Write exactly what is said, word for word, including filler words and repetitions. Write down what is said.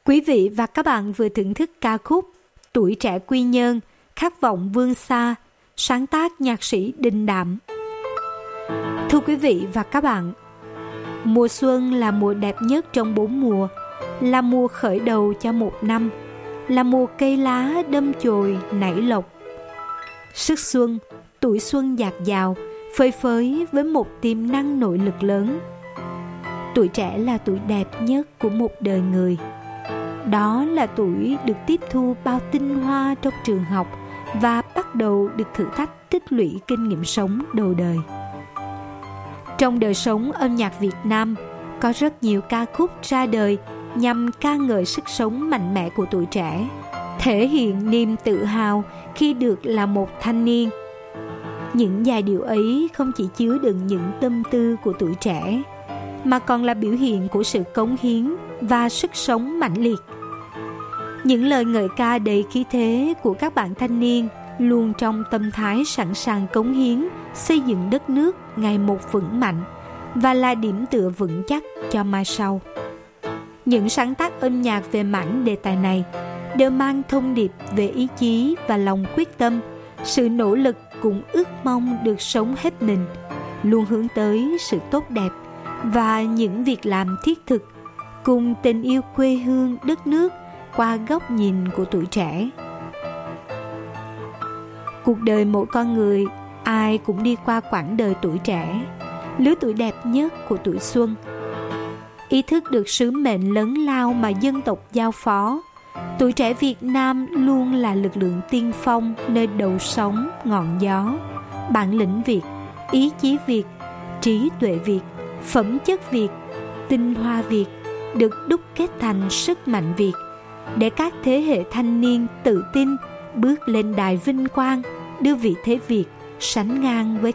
Quý vị và các bạn vừa thưởng thức ca khúc Tuổi trẻ Quy Nhơn, khát vọng vươn xa, sáng tác nhạc sĩ Đình Đạm. Thưa quý vị và các bạn, mùa xuân là mùa đẹp nhất trong bốn mùa, là mùa khởi đầu cho một năm, là mùa cây lá đâm chồi nảy lộc. Sức xuân, tuổi xuân dạt dào, phơi phới với một tiềm năng nội lực lớn. Tuổi trẻ là tuổi đẹp nhất của một đời người. Đó là tuổi được tiếp thu bao tinh hoa trong trường học và bắt đầu được thử thách tích lũy kinh nghiệm sống đầu đời. Trong đời sống âm nhạc Việt Nam, có rất nhiều ca khúc ra đời nhằm ca ngợi sức sống mạnh mẽ của tuổi trẻ, thể hiện niềm tự hào khi được là một thanh niên. Những giai điệu ấy không chỉ chứa đựng những tâm tư của tuổi trẻ, mà còn là biểu hiện của sự cống hiến và sức sống mãnh liệt. Những lời ngợi ca đầy khí thế của các bạn thanh niên luôn trong tâm thái sẵn sàng cống hiến, xây dựng đất nước ngày một vững mạnh và là điểm tựa vững chắc cho mai sau. Những sáng tác âm nhạc về mảng đề tài này đều mang thông điệp về ý chí và lòng quyết tâm, sự nỗ lực cũng ước mong được sống hết mình, luôn hướng tới sự tốt đẹp và những việc làm thiết thực, cùng tình yêu quê hương đất nước qua góc nhìn của tuổi trẻ. Cuộc đời mỗi con người, ai cũng đi qua quãng đời tuổi trẻ, lứa tuổi đẹp nhất của tuổi xuân. Ý thức được sứ mệnh lớn lao mà dân tộc giao phó, tuổi trẻ Việt Nam luôn là lực lượng tiên phong nơi đầu sóng ngọn gió. Bản lĩnh Việt, ý chí Việt, trí tuệ Việt, phẩm chất Việt, tinh hoa Việt được đúc kết thành sức mạnh Việt, để các thế hệ thanh niên tự tin bước lên đài vinh quang, đưa vị thế Việt sánh ngang với